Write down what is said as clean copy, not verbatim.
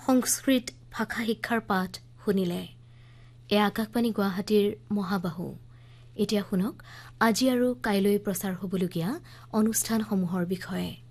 সংস্কৃত ভাষা শিক্ষাৰ পাঠ শুনিলে। এয়া আকাশবাণী গুৱাহাটীৰ মহাবাহু। এতিয়া শুনক আজি আৰু কাইলৈ প্ৰচাৰ হ'বলগীয়া অনুষ্ঠানসমূহৰ বিষয়ে।